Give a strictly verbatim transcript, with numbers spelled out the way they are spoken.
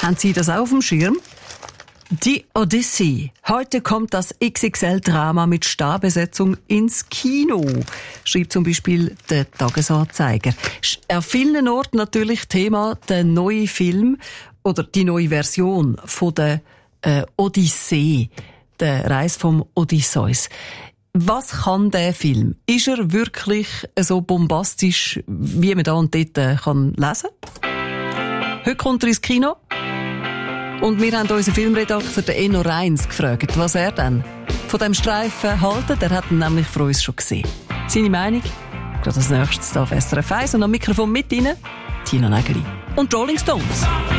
Haben Sie das auch auf dem Schirm? Die Odyssee. Heute kommt das X X L-Drama mit Starbesetzung ins Kino, schreibt zum Beispiel der Tagesanzeiger. An vielen Orten natürlich Thema der neue Film oder die neue Version von der äh, Odyssee, der Reise vom Odysseus. Was kann der Film? Ist er wirklich so bombastisch, wie man da und dort äh, kann lesen? Heute kommt er ins Kino. Und wir haben unseren Filmredakteur, den Enno Reins, gefragt, was er denn von diesem Streifen haltet. Er hat ihn nämlich für uns schon gesehen. Seine Meinung? Gerade als nächstes auf S R F eins und am Mikrofon mit Ihnen Tina Nägeli und Rolling Stones.